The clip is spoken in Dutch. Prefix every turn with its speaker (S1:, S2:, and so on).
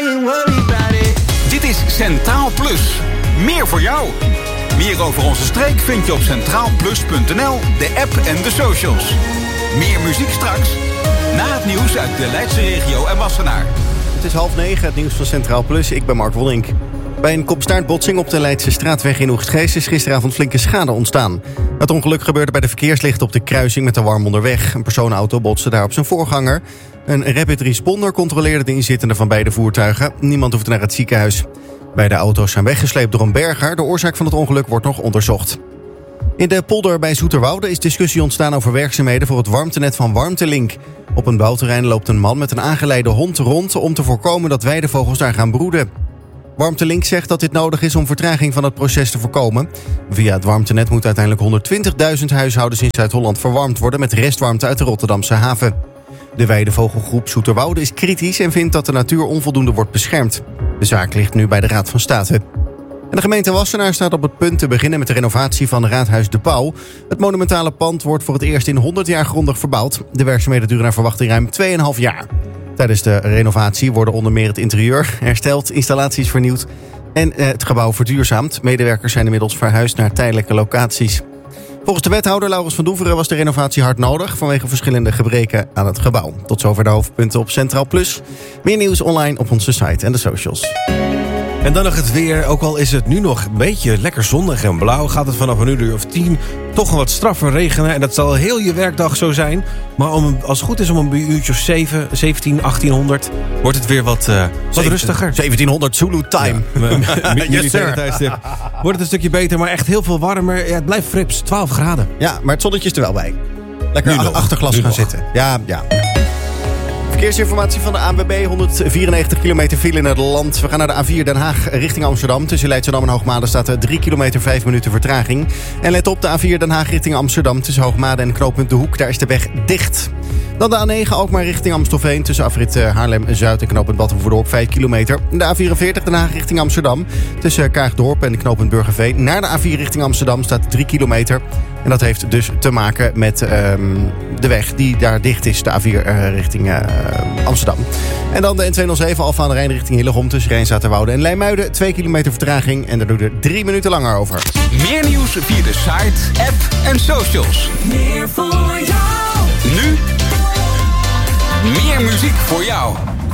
S1: ain't worried about it.
S2: Dit is Centraal Plus. Meer voor jou. Meer over onze streek vind je op centraalplus.nl, de app en de socials. Meer muziek straks. Na het nieuws uit de Leidse regio en Wassenaar.
S3: Het is 8:30, het nieuws van Centraal Plus. Ik ben Mark Wollink. Bij een kopstaartbotsing op de Leidse straatweg in Oegstgeest is gisteravond flinke schade ontstaan. Het ongeluk gebeurde bij de verkeerslichten op de kruising met de Warmonderweg. Een personenauto botste daar op zijn voorganger. Een rapid responder controleerde de inzittenden van beide voertuigen. Niemand hoefde naar het ziekenhuis. Beide auto's zijn weggesleept door een berger. De oorzaak van het ongeluk wordt nog onderzocht. In de polder bij Zoeterwoude is discussie ontstaan over werkzaamheden voor het warmtenet van Warmtelink. Op een bouwterrein loopt een man met een aangeleide hond rond om te voorkomen dat weidevogels daar gaan broeden. Warmtelink zegt dat dit nodig is om vertraging van het proces te voorkomen. Via het warmtenet moeten uiteindelijk 120.000 huishoudens in Zuid-Holland verwarmd worden met restwarmte uit de Rotterdamse haven. De weidevogelgroep Zoeterwoude is kritisch en vindt dat de natuur onvoldoende wordt beschermd. De zaak ligt nu bij de Raad van State. En de gemeente Wassenaar staat op het punt te beginnen met de renovatie van Raadhuis De Pauw. Het monumentale pand wordt voor het eerst in 100 jaar grondig verbouwd. De werkzaamheden duren naar verwachting ruim 2,5 jaar. Tijdens de renovatie worden onder meer het interieur hersteld, installaties vernieuwd en het gebouw verduurzaamd. Medewerkers zijn inmiddels verhuisd naar tijdelijke locaties. Volgens de wethouder Laurens van Doeveren was de renovatie hard nodig vanwege verschillende gebreken aan het gebouw. Tot zover de hoofdpunten op Centraal Plus. Meer nieuws online op onze site en de socials.
S4: En dan nog het weer. Ook al is het nu nog een beetje lekker zonnig en blauw, gaat het vanaf een uur of 10 toch een wat straffer regenen. En dat zal heel je werkdag zo zijn. Maar als het goed is om een uurtje of 17, 1800... wordt het weer wat rustiger.
S3: 1700 Zulu time.
S4: Ja, militaire tijdstip. Wordt het een stukje beter, maar echt heel veel warmer. Ja, het blijft frips, 12 graden.
S3: Ja, maar het zonnetje is er wel bij. Lekker achter glas gaan zitten. Ja. Verkeersinformatie van de ANWB, 194 kilometer file in het land. We gaan naar de A4 Den Haag richting Amsterdam. Tussen Leidschendam en Hoogmade staat er 3 kilometer 5 minuten vertraging. En let op, de A4 Den Haag richting Amsterdam. Tussen Hoogmade en knooppunt De Hoek, daar is de weg dicht. Dan de A9 ook maar richting Amstelveen. Tussen afrit Haarlem-Zuid en knooppunt Battenverdorp 5 kilometer. De A44 Den Haag richting Amsterdam. Tussen Kaagdorp en knooppunt Burgerveen. Naar de A4 richting Amsterdam staat 3 kilometer. En dat heeft dus te maken met de weg die daar dicht is. De A4 richting Amsterdam. En dan de N207 Alphen aan de Rijn richting Hillegom. Tussen Rijnzaterwoude en Leimuiden. 2 kilometer vertraging. En daar doe je er 3 minuten langer over.
S2: Meer nieuws via de site, app en socials.
S1: Meer voor jou.
S2: Nu meer muziek voor jou.